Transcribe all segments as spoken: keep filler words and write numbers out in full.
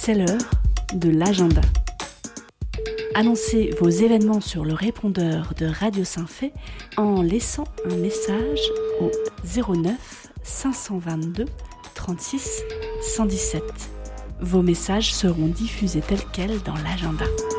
C'est l'heure de l'agenda. Annoncez vos événements sur le répondeur de Radio Saint-Fé en laissant un message au zéro neuf cinq cent vingt-deux trente-six cent dix-sept. Vos messages seront diffusés tels quels dans l'agenda.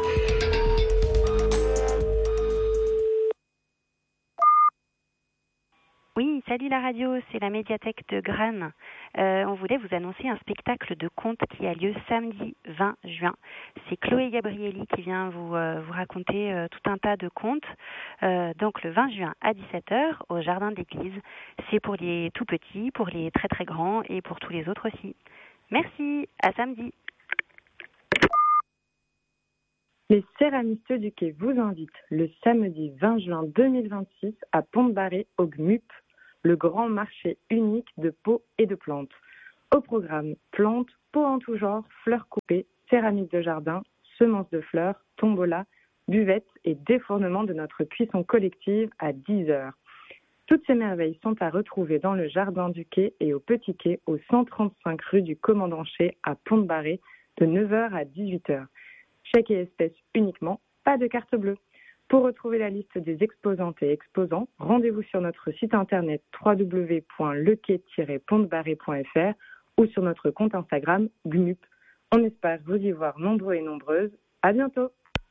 Oui, salut la radio, c'est la médiathèque de Granes. Euh, on voulait vous annoncer un spectacle de contes qui a lieu samedi vingt juin. C'est Chloé Gabrielli qui vient vous, euh, vous raconter euh, tout un tas de contes. Euh, donc le vingt juin à dix-sept heures au jardin de l'église. C'est pour les tout petits, pour les très très grands et pour tous les autres aussi. Merci, à samedi. Les céramistes du quai vous invitent le samedi vingt juin deux mille vingt-six à Pont-de-Barré au G M U P, le grand marché unique de pots et de plantes. Au programme, plantes, pots en tout genre, fleurs coupées, céramique de jardin, semences de fleurs, tombola, buvettes et défournement de notre cuisson collective à dix heures. Toutes ces merveilles sont à retrouver dans le jardin du quai et au Petit Quai au cent trente-cinq rue du Commandant Ché à Pont-de-Barré de neuf heures à dix-huit heures. Chèque et espèces uniquement, pas de carte bleue. Pour retrouver la liste des exposantes et exposants, rendez-vous sur notre site internet w w w point le quai tiret pont de barré point f r ou sur notre compte Instagram G M U P. On espère vous y voir nombreux et nombreuses. À bientôt.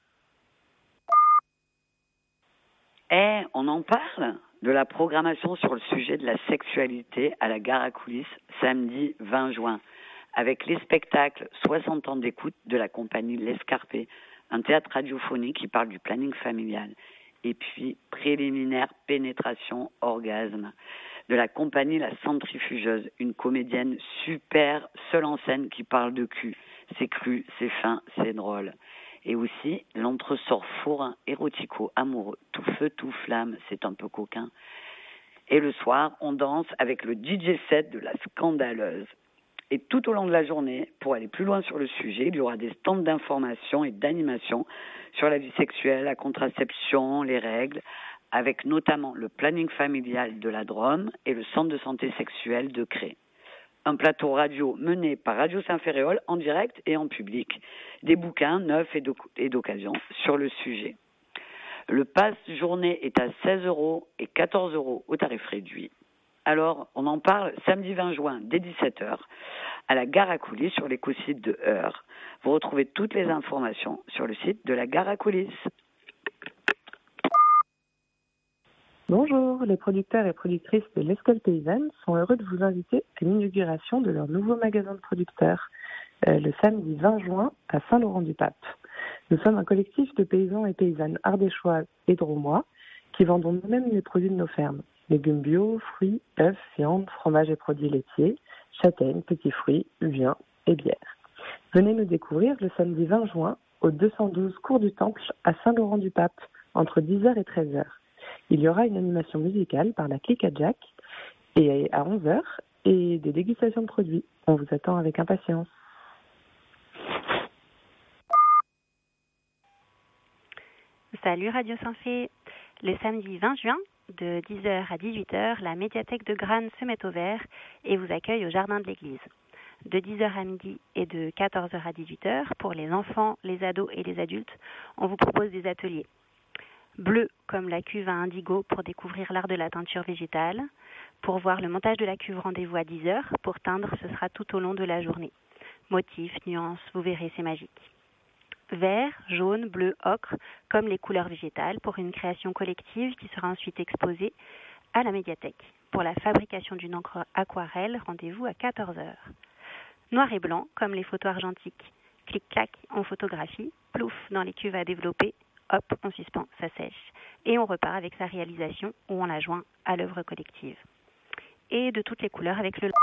Eh, on en parle de la programmation sur le sujet de la sexualité à la gare à coulisses samedi vingt juin. Avec les spectacles soixante ans d'écoute de la compagnie L'Escarpé, un théâtre radiophonique qui parle du planning familial. Et puis, préliminaire, pénétration, orgasme, de la compagnie La Centrifugeuse, une comédienne super, seule en scène qui parle de cul. C'est cru, c'est fin, c'est drôle. Et aussi, l'entresort fourrin, érotico, amoureux, tout feu, tout flamme, c'est un peu coquin. Et le soir, on danse avec le D J set de la Scandaleuse. Et tout au long de la journée, pour aller plus loin sur le sujet, il y aura des stands d'information et d'animation sur la vie sexuelle, la contraception, les règles, avec notamment le planning familial de la Drôme et le centre de santé sexuelle de Cré. Un plateau radio mené par Radio Saint-Ferréol en direct et en public. Des bouquins neufs et d'occasion sur le sujet. Le pass journée est à seize euros et quatorze euros au tarif réduit. Alors, on en parle samedi vingt juin dès dix-sept heures à la gare à coulisses sur l'écosite de Heure. Vous retrouvez toutes les informations sur le site de la gare à coulisses. Bonjour, les producteurs et productrices de l'Escale Paysanne sont heureux de vous inviter à l'inauguration de leur nouveau magasin de producteurs euh, le samedi vingt juin à Saint-Laurent-du-Pape. Nous sommes un collectif de paysans et paysannes ardéchois et drômois qui vendons nous-mêmes les produits de nos fermes. Légumes bio, fruits, œufs, viande, fromage et produits laitiers, châtaignes, petits fruits, vins et bières. Venez nous découvrir le samedi vingt juin au deux cent douze cours du Temple à Saint-Laurent-du-Pape entre dix heures et treize heures. Il y aura une animation musicale par la Clique à Jack et à onze heures et des dégustations de produits. On vous attend avec impatience. Salut Radio Saint-Fé. Le samedi vingt juin, de dix heures à dix-huit heures, la médiathèque de Granes se met au vert et vous accueille au jardin de l'église. De dix heures à midi et de quatorze heures à dix-huit heures, pour les enfants, les ados et les adultes, on vous propose des ateliers. Bleu comme la cuve à indigo pour découvrir l'art de la teinture végétale. Pour voir le montage de la cuve, rendez-vous à dix heures. Pour teindre, ce sera tout au long de la journée. Motifs, nuances, vous verrez, c'est magique. Vert, jaune, bleu, ocre, comme les couleurs végétales, pour une création collective qui sera ensuite exposée à la médiathèque. Pour la fabrication d'une encre aquarelle, rendez-vous à quatorze heures. Noir et blanc, comme les photos argentiques. Clic-clac, on photographie, plouf, dans les cuves à développer, hop, on suspend, ça sèche. Et on repart avec sa réalisation ou on la joint à l'œuvre collective. Et de toutes les couleurs avec le...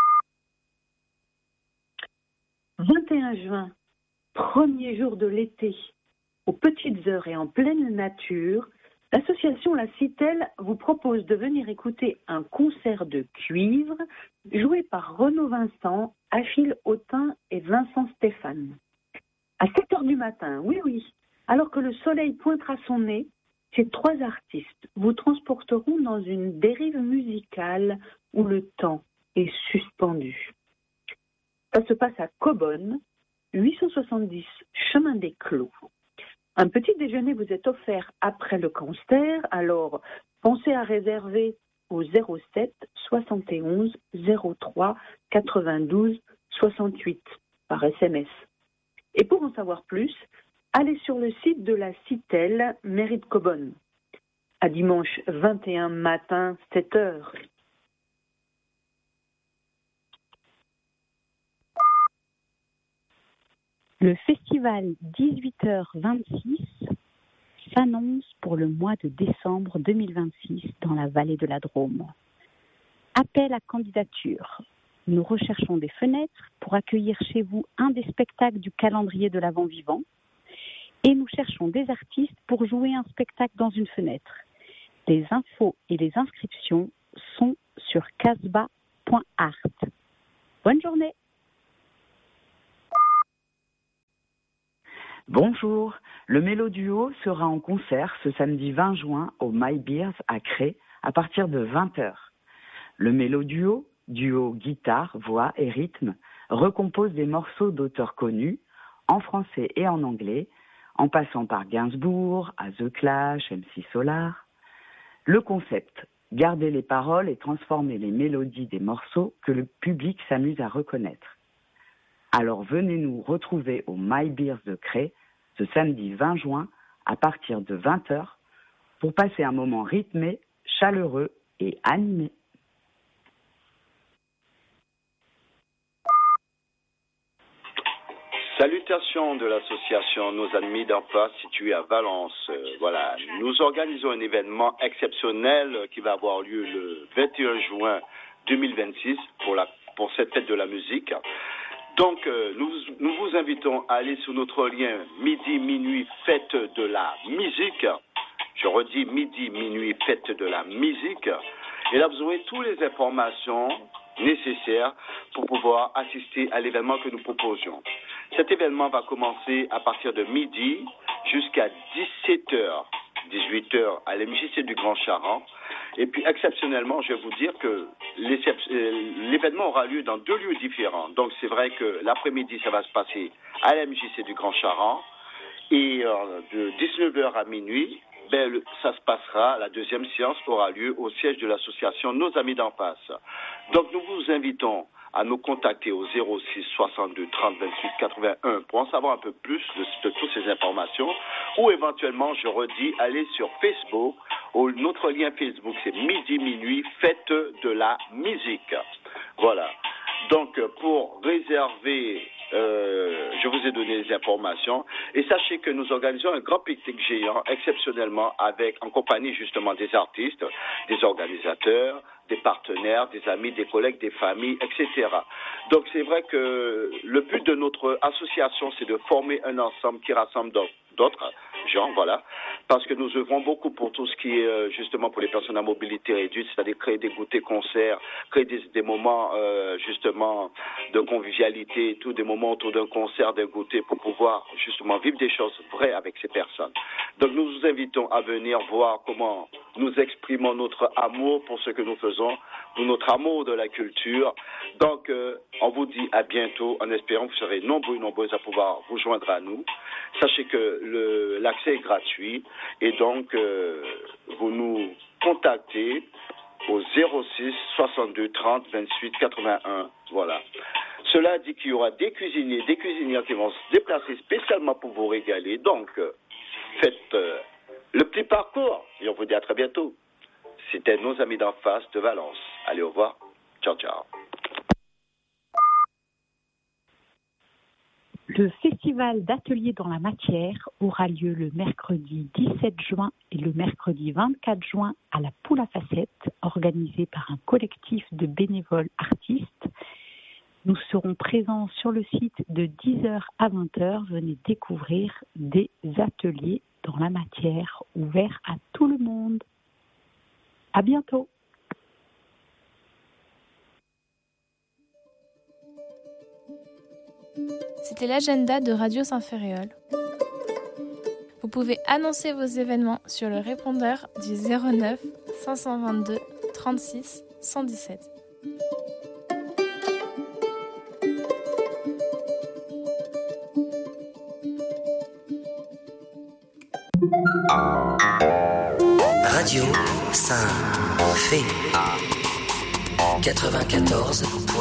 vingt et un juin. Premier jour de l'été, aux petites heures et en pleine nature, l'association La Citelle vous propose de venir écouter un concert de cuivre joué par Renaud Vincent, Achille Autin et Vincent Stéphane. À sept heures du matin, oui oui, alors que le soleil pointera son nez, ces trois artistes vous transporteront dans une dérive musicale où le temps est suspendu. Ça se passe à Cobonne, huit cent soixante-dix chemin des Clos. Un petit déjeuner vous est offert après le concert, alors pensez à réserver au zéro sept soixante et onze zéro trois quatre-vingt-douze soixante-huit par S M S. Et pour en savoir plus, allez sur le site de la Citelle, mairie de Cobonne. À dimanche vingt et un matin, sept heures. Le festival dix-huit heures vingt-six s'annonce pour le mois de décembre deux mille vingt-six dans la vallée de la Drôme. Appel à candidature. Nous recherchons des fenêtres pour accueillir chez vous un des spectacles du calendrier de l'Avent vivant et nous cherchons des artistes pour jouer un spectacle dans une fenêtre. Les infos et les inscriptions sont sur casbah point art. Bonne journée. Bonjour, le Méloduo sera en concert ce samedi vingt juin au My Beers à Cré à partir de vingt heures. Le Méloduo, duo guitare, voix et rythme, recompose des morceaux d'auteurs connus, en français et en anglais, en passant par Gainsbourg, à The Clash, M C Solar. Le concept, garder les paroles et transformer les mélodies des morceaux que le public s'amuse à reconnaître. Alors venez nous retrouver au My Beers de Cré ce samedi vingt juin à partir de vingt heures pour passer un moment rythmé, chaleureux et animé. Salutations de l'association Nos Amis d'en face située à Valence. Euh, voilà, nous organisons un événement exceptionnel qui va avoir lieu le vingt et un juin deux mille vingt-six pour, la, pour cette fête de la musique. Donc, euh, nous, nous vous invitons à aller sur notre lien midi, minuit, fête de la musique. Je redis midi, minuit, fête de la musique. Et là, vous aurez toutes les informations nécessaires pour pouvoir assister à l'événement que nous proposions. Cet événement va commencer à partir de midi jusqu'à dix-sept heures, dix-huit heures à l'M J C du Grand Charent. Et puis, exceptionnellement, je vais vous dire que l'événement aura lieu dans deux lieux différents. Donc, c'est vrai que l'après-midi, ça va se passer à l'M J C du Grand Charent. Et euh, de dix-neuf heures à minuit, ben, ça se passera, la deuxième séance aura lieu au siège de l'association Nos Amis d'en face. Donc, nous vous invitons à nous contacter au zéro six soixante-deux trente vingt-huit quatre-vingt-un pour en savoir un peu plus de, de toutes ces informations. Ou éventuellement, je redis, allez sur Facebook. Où notre lien Facebook, c'est midi, minuit, fête de la musique. Voilà. Donc, pour réserver, euh, je vous ai donné les informations. Et sachez que nous organisons un grand pique-nique géant, exceptionnellement, avec, en compagnie justement des artistes, des organisateurs, des partenaires, des amis, des collègues, des familles, et cetera. Donc, c'est vrai que le but de notre association, c'est de former un ensemble qui rassemble d'autres gens, voilà, parce que nous œuvrons beaucoup pour tout ce qui est euh, justement pour les personnes à mobilité réduite, c'est-à-dire créer des goûters concerts, créer des, des moments euh, justement de convivialité, tous des moments autour d'un concert, d'un goûter pour pouvoir justement vivre des choses vraies avec ces personnes. Donc nous vous invitons à venir voir comment nous exprimons notre amour pour ce que nous faisons, pour notre amour de la culture. Donc euh, on vous dit à bientôt en espérant que vous serez nombreux et nombreuses à pouvoir vous joindre à nous. Sachez que le, l'accès est gratuit et donc euh, vous nous contactez au zéro six soixante-deux trente vingt-huit quatre-vingt-un. Voilà. Cela dit qu'il y aura des cuisiniers, des cuisinières qui vont se déplacer spécialement pour vous régaler. Donc, euh, faites euh, le petit parcours et on vous dit à très bientôt. C'était Nos Amis d'en face de Valence. Allez, au revoir. Ciao, ciao. Le festival d'ateliers dans la matière aura lieu le mercredi dix-sept juin et le mercredi vingt-quatre juin à la Poule à Facettes, organisé par un collectif de bénévoles artistes. Nous serons présents sur le site de dix heures à vingt heures. Venez découvrir des ateliers dans la matière ouverts à tout le monde. À bientôt. C'était l'agenda de Radio Saint-Ferréol. Vous pouvez annoncer vos événements sur le répondeur du zéro neuf cinq cent vingt-deux trente-six cent dix-sept. Radio Saint-Fé quatre-vingt-quatorze point